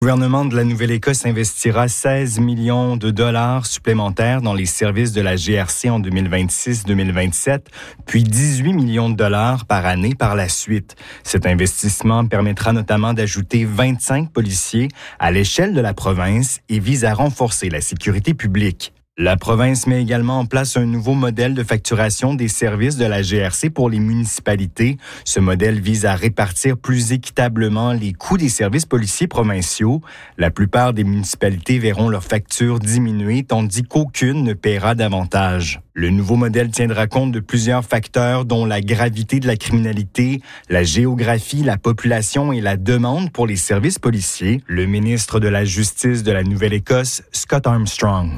Le gouvernement de la Nouvelle-Écosse investira 16 millions de dollars supplémentaires dans les services de la GRC en 2026-2027, puis 18 millions de dollars par année par la suite. Cet investissement permettra notamment d'ajouter 25 policiers à l'échelle de la province et vise à renforcer la sécurité publique. La province met également en place un nouveau modèle de facturation des services de la GRC pour les municipalités. Ce modèle vise à répartir plus équitablement les coûts des services policiers provinciaux. La plupart des municipalités verront leurs factures diminuer, tandis qu'aucune ne paiera davantage. Le nouveau modèle tiendra compte de plusieurs facteurs, dont la gravité de la criminalité, la géographie, la population et la demande pour les services policiers. Le ministre de la Justice de la Nouvelle-Écosse, Scott Armstrong.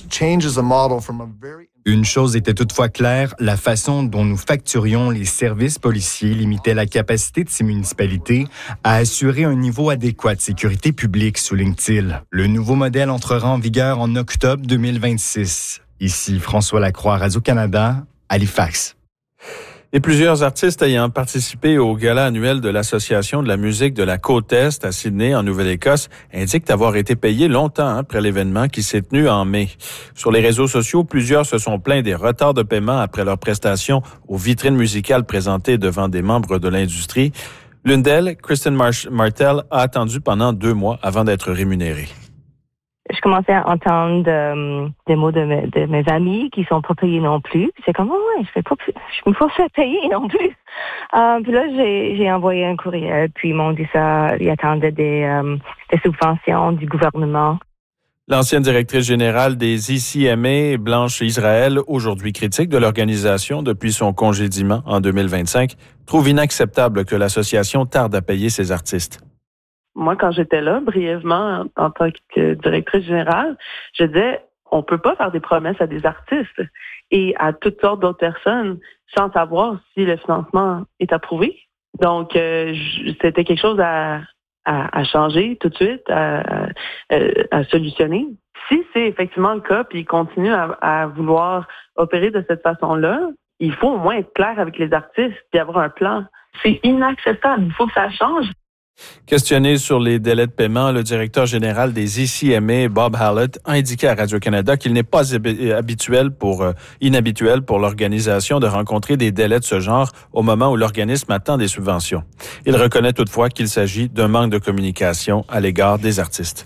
Une chose était toutefois claire, la façon dont nous facturions les services policiers limitait la capacité de ces municipalités à assurer un niveau adéquat de sécurité publique, souligne-t-il. Le nouveau modèle entrera en vigueur en octobre 2026. Ici François Lacroix, Radio-Canada, Halifax. Et plusieurs artistes ayant participé au gala annuel de l'Association de la musique de la Côte-Est à Sydney, en Nouvelle-Écosse, indiquent avoir été payés longtemps après l'événement qui s'est tenu en mai. Sur les réseaux sociaux, plusieurs se sont plaints des retards de paiement après leur prestation aux vitrines musicales présentées devant des membres de l'industrie. L'une d'elles, Kristen Martel, a attendu pendant 2 mois avant d'être rémunérée. Je commençais à entendre des mots de mes amis qui sont pas payés non plus. C'est comme, je me fais payer non plus. Puis là, j'ai envoyé un courriel, puis ils m'ont dit ça, ils attendaient des subventions du gouvernement. L'ancienne directrice générale des ICMA, Blanche Israël, aujourd'hui critique de l'organisation depuis son congédiement en 2025, trouve inacceptable que l'association tarde à payer ses artistes. Moi, quand j'étais là, brièvement, en tant que directrice générale, je disais, on peut pas faire des promesses à des artistes et à toutes sortes d'autres personnes sans savoir si le financement est approuvé. Donc, c'était quelque chose à changer tout de suite, à solutionner. Si c'est effectivement le cas, puis ils continuent à vouloir opérer de cette façon-là, il faut au moins être clair avec les artistes puis avoir un plan. C'est inacceptable. Il faut que ça change. Questionné sur les délais de paiement, le directeur général des ICMA, Bob Hallett, a indiqué à Radio-Canada qu'il n'est pas inhabituel pour l'organisation de rencontrer des délais de ce genre au moment où l'organisme attend des subventions. Il reconnaît toutefois qu'il s'agit d'un manque de communication à l'égard des artistes.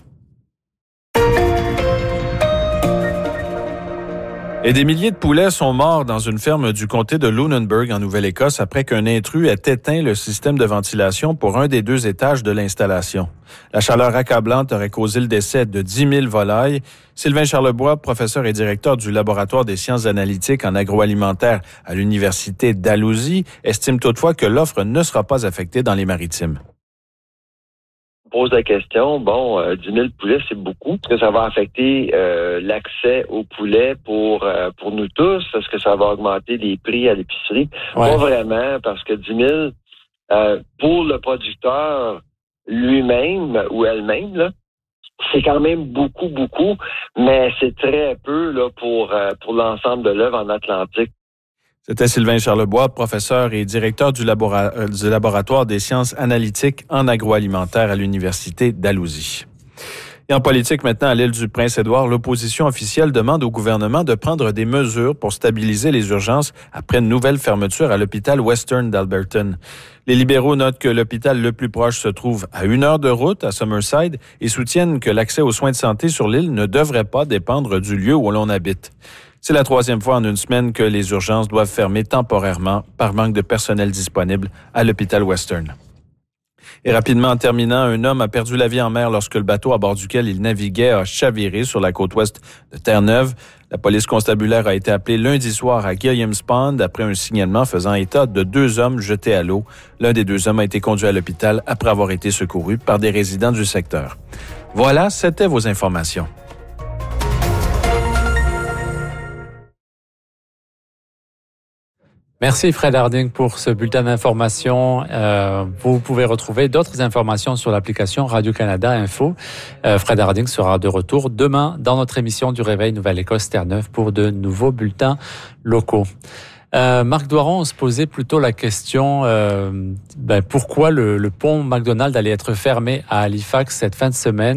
Et des milliers de poulets sont morts dans une ferme du comté de Lunenburg en Nouvelle-Écosse après qu'un intrus ait éteint le système de ventilation pour un des 2 étages de l'installation. La chaleur accablante aurait causé le décès de 10 000 volailles. Sylvain Charlebois, professeur et directeur du laboratoire des sciences analytiques en agroalimentaire à l'Université Dalhousie, estime toutefois que l'offre ne sera pas affectée dans les Maritimes. On pose la question, 10 000 poulets, c'est beaucoup. Est-ce que ça va affecter l'accès aux poulets pour nous tous? Est-ce que ça va augmenter les prix à l'épicerie? Ouais. Pas vraiment, parce que 10 000, pour le producteur lui-même ou elle-même, là, c'est quand même beaucoup, mais c'est très peu là pour l'ensemble de l'œuvre en Atlantique. C'était Sylvain Charlebois, professeur et directeur du laboratoire des sciences analytiques en agroalimentaire à l'Université Dalhousie. Et en politique maintenant, à l'île du Prince-Édouard, l'opposition officielle demande au gouvernement de prendre des mesures pour stabiliser les urgences après une nouvelle fermeture à l'hôpital Western d'Alberton. Les libéraux notent que l'hôpital le plus proche se trouve à 1 heure de route à Summerside et soutiennent que l'accès aux soins de santé sur l'île ne devrait pas dépendre du lieu où l'on habite. C'est la 3e fois en une semaine que les urgences doivent fermer temporairement par manque de personnel disponible à l'hôpital Western. Et rapidement, en terminant, un homme a perdu la vie en mer lorsque le bateau à bord duquel il naviguait a chaviré sur la côte ouest de Terre-Neuve. La police constabulaire a été appelée lundi soir à Gilliam's Pond après un signalement faisant état de 2 hommes jetés à l'eau. L'un des 2 hommes a été conduit à l'hôpital après avoir été secouru par des résidents du secteur. Voilà, c'était vos informations. Merci Fred Harding pour ce bulletin d'information. Vous pouvez retrouver d'autres informations sur l'application Radio-Canada Info. Fred Harding sera de retour demain dans notre émission du Réveil Nouvelle-Écosse Terre-Neuve pour de nouveaux bulletins locaux. Marc Doiron, on se posait plutôt la question pourquoi le pont McDonald allait être fermé à Halifax cette fin de semaine.